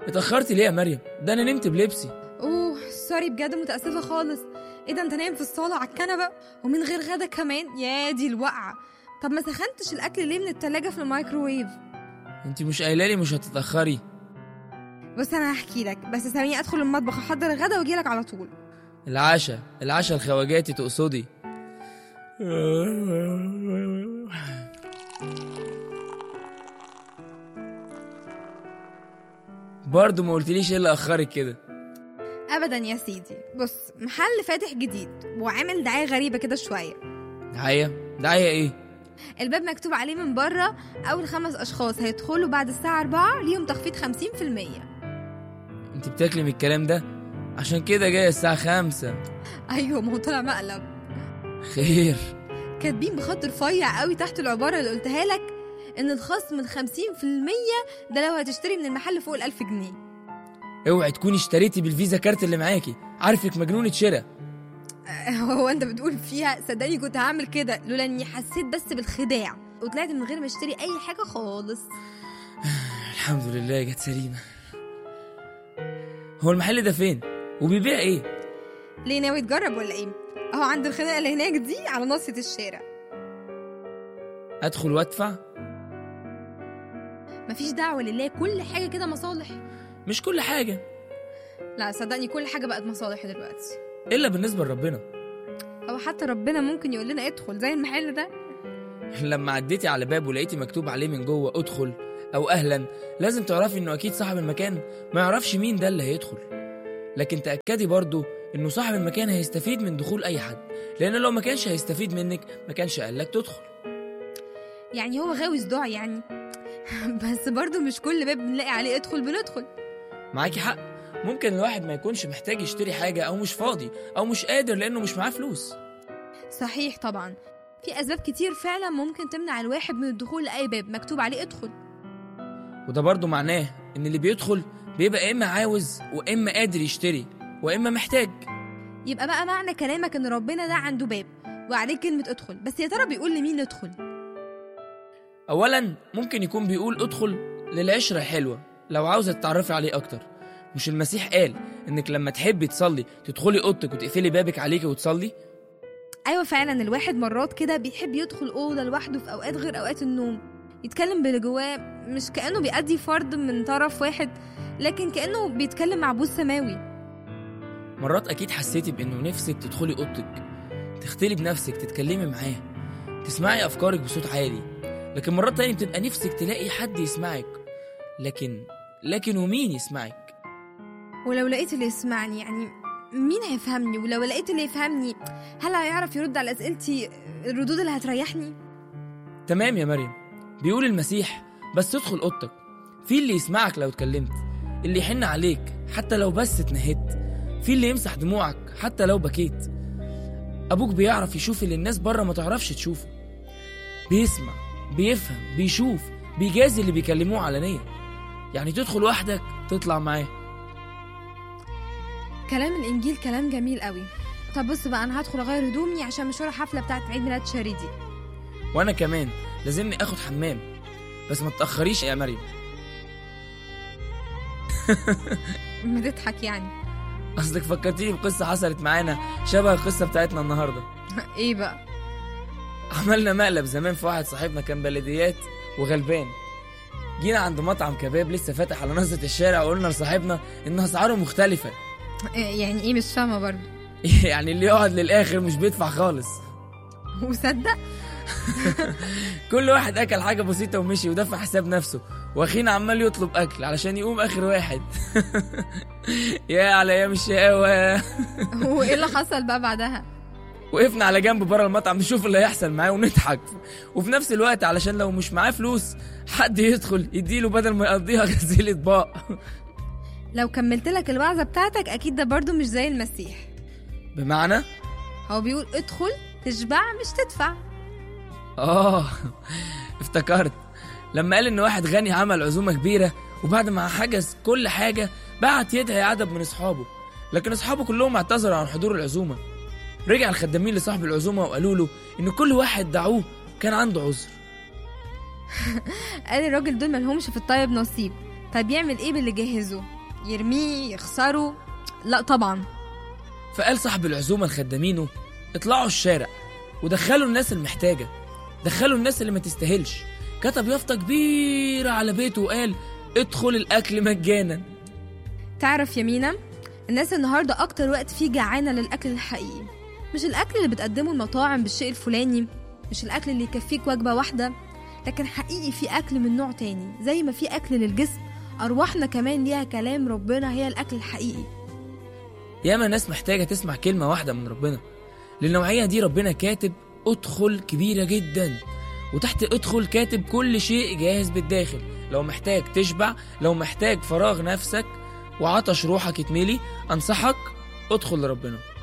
اتأخرت ليه يا مريم؟ ده انا نمت بلبسي. اوه سوري بجد، متأسفة خالص. ايه ده، انت نايم في الصالة على الكنبة ومن غير غدا كمان؟ يا دي الوقعة. طب ما سخنتش الاكل ليه من التلاجة في الميكروويف؟ انتي مش قايله لي مش هتتأخري؟ بص انا هحكي لك، بس سامعني ادخل المطبخ احضر الغدا واجي لك على طول. العشاء الخواجاتي تقصدي؟ برضو ما قلتليش ايه اللي اخرك كده؟ ابدا يا سيدي، بص محل فاتح جديد وعامل دعاية غريبة كده شوية. دعاية ايه؟ الباب مكتوب عليه من بره اول 5 اشخاص هيدخلوا بعد الساعة 4 ليهم تخفيض 50%. انت بتاكلي من الكلام ده؟ عشان كده جاية الساعة 5؟ ايوه، ما هو طلع مقلب. خير؟ كاتبين بخط رفيع قوي تحت العبارة اللي قلتها لك ان الخصم 50% ده لو هتشتري من المحل فوق 1000 جنيه. اوعي تكوني اشتريتي بالفيزا كارت اللي معاكي، عارفك مجنونة شراء. هو انت بتقول فيها؟ صدقني كنت هعمل كده لولا اني حسيت بس بالخداع وطلعت من غير ما اشتري اي حاجة خالص. الحمد لله جت سليمة. هو المحل ده فين؟ وبيبيع ايه؟ ليه، ناوي تجرب ولا ايه؟ اهو عند الخناقة اللي هناك دي على ناصية الشارع. ادخل وادفع؟ مفيش دعوة لله، كل حاجة كده مصالح. مش كل حاجة. لا صدقني كل حاجة بقت مصالح دلوقتي، الا بالنسبة لربنا. او حتى ربنا ممكن يقول لنا ادخل زي المحل ده. لما عديتي على باب ولقيتي مكتوب عليه من جوه ادخل او اهلا، لازم تعرفي انه اكيد صاحب المكان ما يعرفش مين ده اللي هيدخل. لكن تأكدي برضو انه صاحب المكان هيستفيد من دخول اي حد، لان لو ما كانش هيستفيد منك ما كانش قالك تدخل. يعني هو غاوي صداع يعني. بس برضو مش كل باب بنلاقي عليه ادخل بندخل. معاكي حق، ممكن الواحد ما يكونش محتاج يشتري حاجة او مش فاضي او مش قادر لانه مش معاه فلوس. صحيح طبعا، في اسباب كتير فعلا ممكن تمنع الواحد من الدخول لاي باب مكتوب عليه ادخل. وده برضو معناه ان اللي بيدخل بيبقى اما عاوز واما قادر يشتري واما محتاج. يبقى بقى معنى كلامك ان ربنا ده عنده باب وعليه كلمة ادخل، بس يا ترى بيقول لمين ندخل؟ اولا ممكن يكون بيقول ادخل للعشرة الحلوة لو عاوزة تتعرفي عليه اكتر. مش المسيح قال انك لما تحبي تصلي تدخلي اوضتك وتقفلي بابك عليكي وتصلي؟ ايوه فعلا، الواحد مرات كده بيحب يدخل اوضه لوحده في اوقات غير اوقات النوم، يتكلم باللي جواه، مش كأنه بيأدي فرض من طرف واحد، لكن كأنه بيتكلم مع ابوه السماوي. مرات اكيد حسيتي بانه نفسك تدخلي اوضتك تختلي بنفسك تتكلمي معاه تسمعي افكارك بصوت عالي، لكن مرات تانية بتبقى نفسك تلاقي حد يسمعك، لكن ومين يسمعك؟ ولو لقيت اللي يسمعني يعني مين هيفهمني؟ ولو لقيت اللي يفهمني هل هيعرف يرد على أسئلتي الردود اللي هتريحني؟ تمام يا مريم، بيقول المسيح بس تدخل اوضتك، في اللي يسمعك لو اتكلمت، اللي يحن عليك حتى لو بس اتنهدت، في اللي يمسح دموعك حتى لو بكيت. ابوك بيعرف يشوف اللي الناس بره ما تعرفش تشوفه، بيسمع بيفهم بيشوف بيجازي اللي بيكلموه علانية. يعني تدخل وحدك تطلع معاه. كلام الإنجيل كلام جميل قوي. طب بص بقى، أنا هدخل أغير هدومي عشان مشوار حفلة بتاعت عيد ميلاد شاريدي. وأنا كمان لازمني أخد حمام، بس ما تتأخريش يا مريم. بتضحك يعني؟ أصلك فكرتيني بقصة حصلت معانا شبه القصة بتاعتنا النهاردة. إيه بقى؟ عملنا مقلب زمان في واحد صاحبنا كان بلديات وغلبان، جينا عند مطعم كباب لسه فاتح على نصة الشارع وقلنا لصاحبنا إن أسعاره مختلفة. يعني إيه؟ مش فاهمة برضو. يعني اللي يقعد للآخر مش بيدفع خالص. وصدق؟ كل واحد أكل حاجة بسيطة ومشي ودفع حساب نفسه، واخينا عمال يطلب أكل علشان يقوم آخر واحد. يا على أيام الشقاوة. وإيه اللي حصل بقى بعدها؟ وقفنا على جنب بره المطعم نشوف اللي هيحصل معاه ونضحك، وفي نفس الوقت علشان لو مش معاه فلوس حد يدخل يديله بدل ما يقضيها غسيل اطباق. لو كملت لك الوعظة بتاعتك أكيد ده برضو مش زي المسيح. بمعنى؟ هو بيقول ادخل تشبع مش تدفع. افتكرت لما قال ان واحد غني عمل عزومة كبيرة وبعد ما حجز كل حاجة بعت يدعي عدد من اصحابه، لكن اصحابه كلهم اعتذروا عن حضور العزومة. رجع الخدامين لصاحب العزومة وقالوا له ان كل واحد دعوه كان عنده عذر. قال الراجل دول ملهمش في الطيب نصيب، طب يعمل ايه باللي جهزوه؟ يرميه يخسره؟ لا طبعا. فقال صاحب العزومة لخدامينه: اطلعوا الشارع ودخلوا الناس المحتاجة، دخلوا الناس اللي ما تستاهلش. كتب يافطة كبيرة على بيته وقال: ادخل الأكل مجانا. تعرف يا مينا، الناس النهاردة أكتر وقت فيه جعانة للأكل الحقيقي، مش الأكل اللي بتقدمه المطاعم بالشيء الفلاني، مش الأكل اللي يكفيك وجبة واحدة، لكن حقيقي في أكل من نوع تاني. زي ما في أكل للجسم، أرواحنا كمان ليها كلام ربنا، هي الأكل الحقيقي. ياما ناس محتاجة تسمع كلمة واحدة من ربنا. للنوعية دي ربنا كاتب ادخل كبيرة جدا، وتحت ادخل كاتب كل شيء جاهز بالداخل. لو محتاج تشبع، لو محتاج فراغ نفسك وعطش روحك يتملي، أنصحك ادخل لربنا.